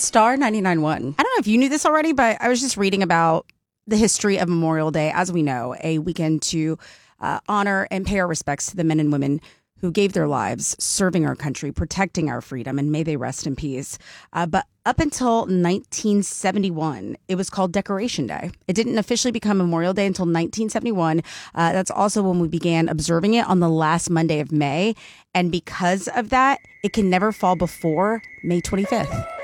Star 99.1. I don't know if you knew this already, but I was just reading about the history of Memorial Day, as we know, a weekend to honor and pay our respects to the men and women who gave their lives serving our country, protecting our freedom, and may they rest in peace. But up until 1971, it was called Decoration Day. It didn't officially become Memorial Day until 1971. That's also when we began observing it on the last Monday of May. And because of that, it can never fall before May 25th.